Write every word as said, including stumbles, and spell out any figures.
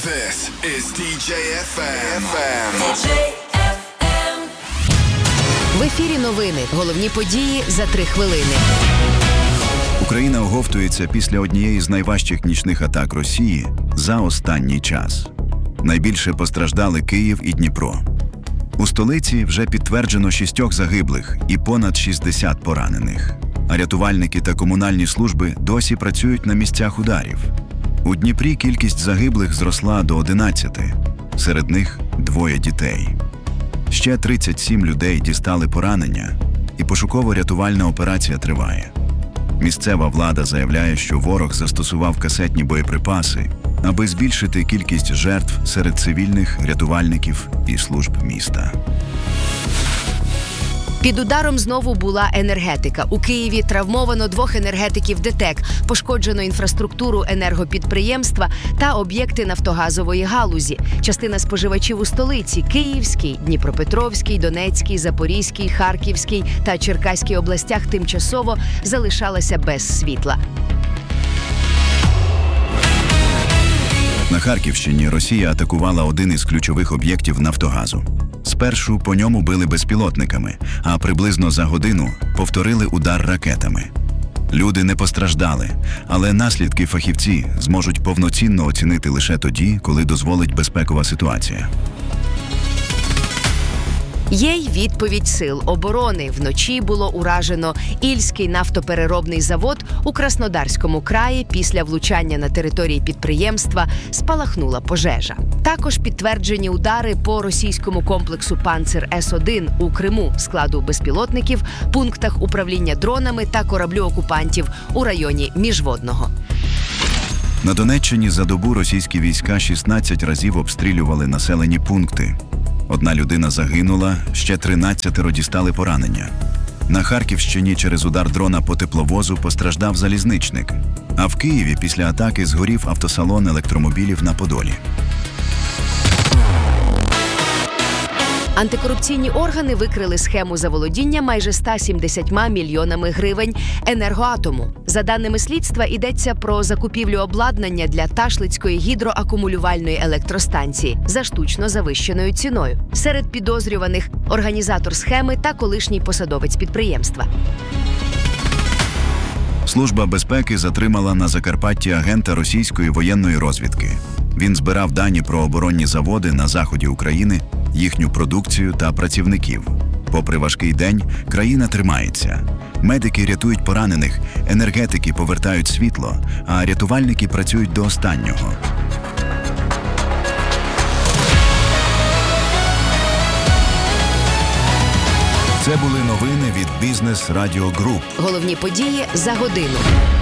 This is ді джей еф ем. ді джей еф ем. В ефірі новини. Головні події за три хвилини. Україна оговтується після однієї з найважчих нічних атак Росії за останній час. Найбільше постраждали Київ і Дніпро. У столиці вже підтверджено шістьох загиблих і понад шістдесят поранених. А рятувальники та комунальні служби досі працюють на місцях ударів. У Дніпрі кількість загиблих зросла до одинадцяти, серед них двоє дітей. Ще тридцять сім людей дістали поранення, і пошуково-рятувальна операція триває. Місцева влада заявляє, що ворог застосував касетні боєприпаси, аби збільшити кількість жертв серед цивільних, рятувальників і служб міста. Під ударом знову була енергетика. У Києві травмовано двох енергетиків ДТЕК, пошкоджено інфраструктуру енергопідприємства та об'єкти нафтогазової галузі. Частина споживачів у столиці – Київській, Дніпропетровській, Донецькій, Запорізькій, Харківській та Черкаській областях тимчасово залишалася без світла. На Харківщині Росія атакувала один із ключових об'єктів Нафтогазу. Спершу по ньому били безпілотниками, а приблизно за годину повторили удар ракетами. Люди не постраждали, але наслідки фахівці зможуть повноцінно оцінити лише тоді, коли дозволить безпекова ситуація. Є й відповідь сил оборони. Вночі було уражено Ільський нафтопереробний завод у Краснодарському краї. Після влучання на території підприємства спалахнула пожежа. Також підтверджені удари по російському комплексу «Панцир С один» у Криму, складу безпілотників, пунктах управління дронами та кораблю окупантів у районі Міжводного. На Донеччині за добу російські війська шістнадцять разів обстрілювали населені пункти. Одна людина загинула, ще тринадцятеро дістали поранення. На Харківщині через удар дрона по тепловозу постраждав залізничник. А в Києві після атаки згорів автосалон електромобілів на Подолі. Антикорупційні органи викрили схему заволодіння майже ста сімдесятьма мільйонами гривень енергоатому. За даними слідства, йдеться про закупівлю обладнання для Ташлицької гідроакумулювальної електростанції за штучно завищеною ціною. Серед підозрюваних – організатор схеми та колишній посадовець підприємства. Служба безпеки затримала на Закарпатті агента російської воєнної розвідки. Він збирав дані про оборонні заводи на заході України, їхню продукцію та працівників. Попри важкий день, країна тримається. Медики рятують поранених, енергетики повертають світло, а рятувальники працюють до останнього. Це були новини від Бізнес Радіо Груп. Головні події за годину.